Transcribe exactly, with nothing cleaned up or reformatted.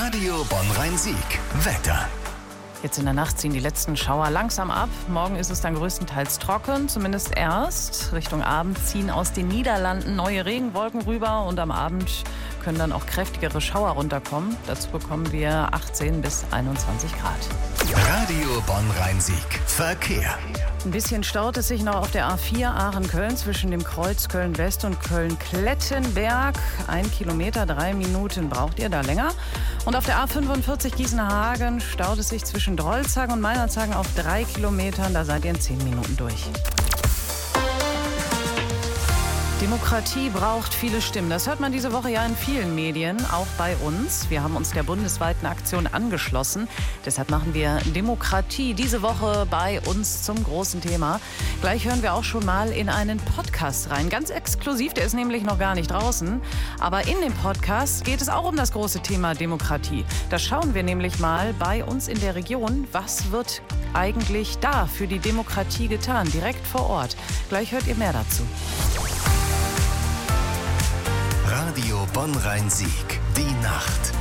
Radio Bonn-Rhein-Sieg. Wetter. Jetzt in der Nacht ziehen die letzten Schauer langsam ab. Morgen ist es dann größtenteils trocken, zumindest erst. Richtung Abend ziehen aus den Niederlanden neue Regenwolken rüber und am Abend können dann auch kräftigere Schauer runterkommen. Dazu bekommen wir achtzehn bis einundzwanzig Grad. Radio Bonn-Rhein-Sieg. Verkehr. Ein bisschen staut es sich noch auf der A vier Aachen-Köln zwischen dem Kreuz Köln-West und Köln-Klettenberg. Ein Kilometer, drei Minuten braucht ihr da länger. Und auf der A fünfundvierzig Gießen-Hagen staut es sich zwischen Drolshagen und Meinerzhagen auf drei Kilometern. Da seid ihr in zehn Minuten durch. Demokratie braucht viele Stimmen. Das hört man diese Woche ja in vielen Medien, auch bei uns. Wir haben uns der bundesweiten Aktion angeschlossen. Deshalb machen wir Demokratie diese Woche bei uns zum großen Thema. Gleich hören wir auch schon mal in einen Podcast rein. Ganz exklusiv, der ist nämlich noch gar nicht draußen. Aber in dem Podcast geht es auch um das große Thema Demokratie. Da schauen wir nämlich mal bei uns in der Region, was wird eigentlich da für die Demokratie getan, direkt vor Ort. Gleich hört ihr mehr dazu. Radio Bonn-Rhein-Sieg. Die Nacht.